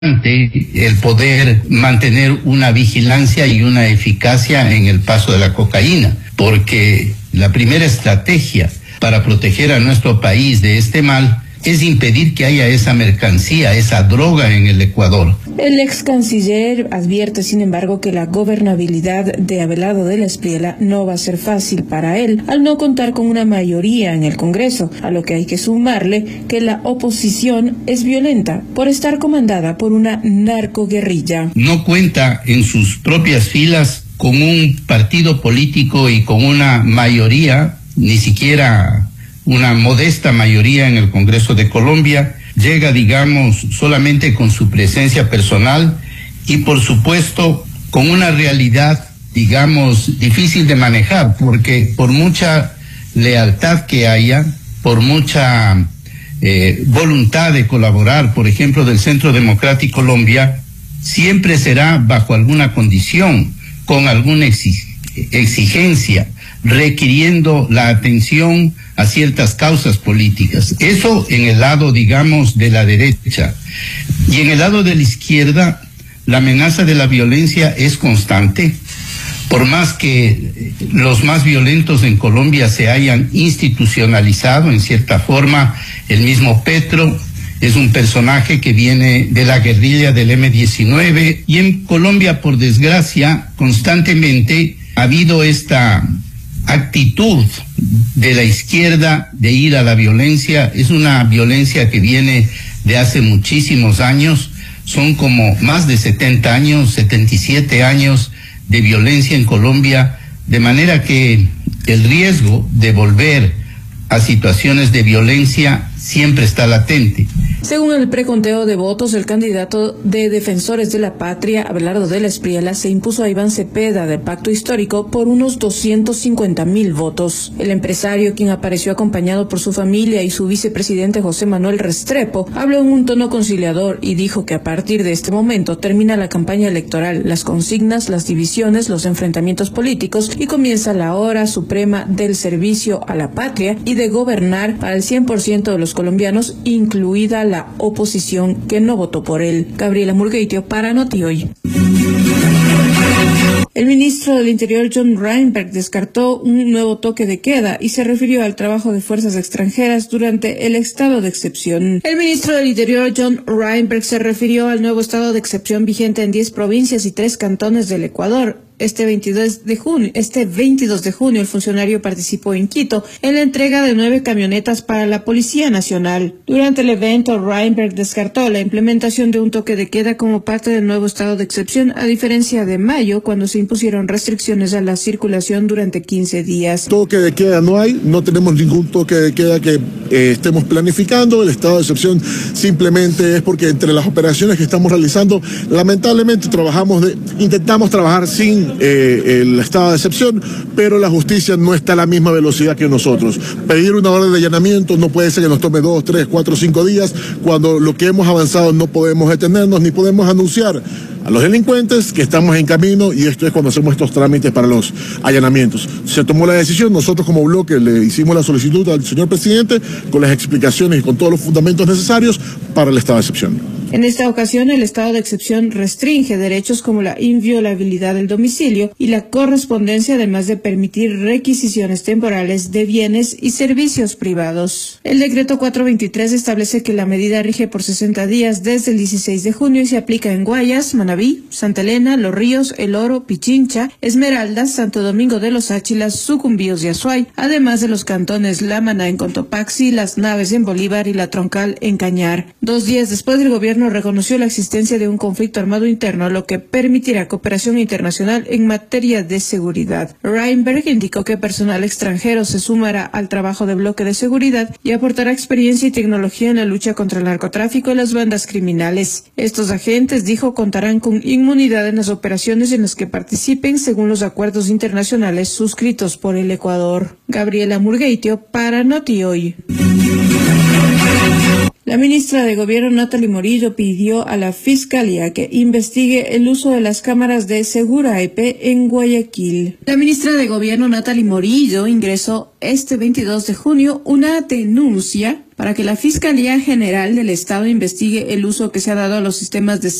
el poder mantener una vigilancia y una eficacia en el paso de la cocaína, porque la primera estrategia para proteger a nuestro país de este mal es impedir que haya esa mercancía, esa droga en el Ecuador. El ex canciller advierte, sin embargo, que la gobernabilidad de Abelardo de la Espriella no va a ser fácil para él, al no contar con una mayoría en el Congreso, a lo que hay que sumarle que la oposición es violenta por estar comandada por una narcoguerrilla. No cuenta en sus propias filas con un partido político y con una mayoría, ni siquiera una modesta mayoría en el Congreso de Colombia, llega, digamos, solamente con su presencia personal y, por supuesto, con una realidad, digamos, difícil de manejar, porque por mucha lealtad que haya, por mucha voluntad de colaborar, por ejemplo, del Centro Democrático Colombia, siempre será bajo alguna condición, con alguna exigencia, requiriendo la atención a ciertas causas políticas. Eso en el lado, digamos, de la derecha. Y en el lado de la izquierda, la amenaza de la violencia es constante. Por más que los más violentos en Colombia se hayan institucionalizado, en cierta forma, el mismo Petro es un personaje que viene de la guerrilla del M-19, y en Colombia, por desgracia, constantemente ha habido esta actitud de la izquierda de ir a la violencia. Es una violencia que viene de hace muchísimos años, son como más de 70 años, 77 años de violencia en Colombia, de manera que el riesgo de volver a situaciones de violencia siempre está latente. Según el preconteo de votos, el candidato de Defensores de la Patria, Abelardo de la Espriella, se impuso a Iván Cepeda del Pacto Histórico por unos 250,000 votos. El empresario, quien apareció acompañado por su familia y su vicepresidente José Manuel Restrepo, habló en un tono conciliador y dijo que a partir de este momento termina la campaña electoral, las consignas, las divisiones, los enfrentamientos políticos y comienza la hora suprema del servicio a la patria y de gobernar para el 100% de los colombianos, incluida la oposición que no votó por él. Gabriela Murgueitio para Notihoy. El ministro del Interior, John Reinberg, descartó un nuevo toque de queda y se refirió al trabajo de fuerzas extranjeras durante el estado de excepción. El ministro del Interior, John Reinberg, se refirió al nuevo estado de excepción vigente en 10 provincias y 3 cantones del Ecuador. Este 22 de junio, el funcionario participó en Quito en la entrega de 9 camionetas para la Policía Nacional. Durante el evento, Reinberg descartó la implementación de un toque de queda como parte del nuevo estado de excepción, a diferencia de mayo, cuando se impusieron restricciones a la circulación durante 15 días. Toque de queda no hay, no tenemos ningún toque de queda que estemos planificando. El estado de excepción simplemente es porque entre las operaciones que estamos realizando, lamentablemente intentamos trabajar sin el estado de excepción, pero la justicia no está a la misma velocidad que nosotros. Pedir una orden de allanamiento no puede ser que nos tome 2, 3, 4, 5 días, cuando lo que hemos avanzado no podemos detenernos ni podemos anunciar a los delincuentes que estamos en camino, y esto es cuando hacemos estos trámites para los allanamientos. Se tomó la decisión, nosotros como bloque le hicimos la solicitud al señor presidente con las explicaciones y con todos los fundamentos necesarios para el estado de excepción. En esta ocasión, el estado de excepción restringe derechos como la inviolabilidad del domicilio y la correspondencia, además de permitir requisiciones temporales de bienes y servicios privados. El decreto 423 establece que la medida rige por 60 días desde el 16 de junio y se aplica en Guayas, Manabí, Santa Elena, Los Ríos, El Oro, Pichincha, Esmeraldas, Santo Domingo de los Áchilas, Sucumbíos y Azuay, además de los cantones Lámana en Cotopaxi, Las Naves en Bolívar y La Troncal en Cañar. 2 días después, del gobierno reconoció la existencia de un conflicto armado interno, lo que permitirá cooperación internacional en materia de seguridad. Reinberg indicó que personal extranjero se sumará al trabajo de bloque de seguridad y aportará experiencia y tecnología en la lucha contra el narcotráfico y las bandas criminales. Estos agentes, dijo, contarán con inmunidad en las operaciones en las que participen según los acuerdos internacionales suscritos por el Ecuador. Gabriela Murgueitio para Notihoy. La ministra de Gobierno, Natalie Morillo, pidió a la Fiscalía que investigue el uso de las cámaras de Segura EP en Guayaquil. La ministra de Gobierno, Natalie Morillo, ingresó este 22 de junio una denuncia para que la Fiscalía General del Estado investigue el uso que se ha dado a los sistemas de